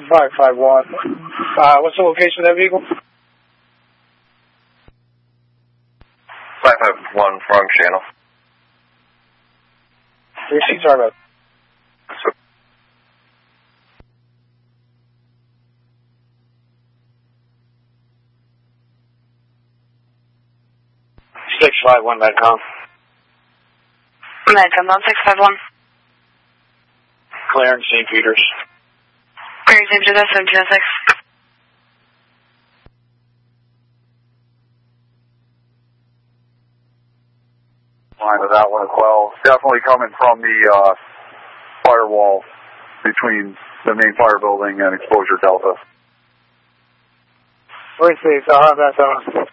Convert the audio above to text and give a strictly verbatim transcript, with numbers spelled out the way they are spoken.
five five one. Uh, what's the location of that vehicle? five five one, wrong channel. three C, sorry about that. six five one, Medcom. Medcom, on six five one. Clarence, Saint Peters. Clarence, Saint Peters, seventeen oh six. Line of that one as well. Definitely coming from the uh, firewall between the main fire building and exposure delta. Wait, please, I'll have that done.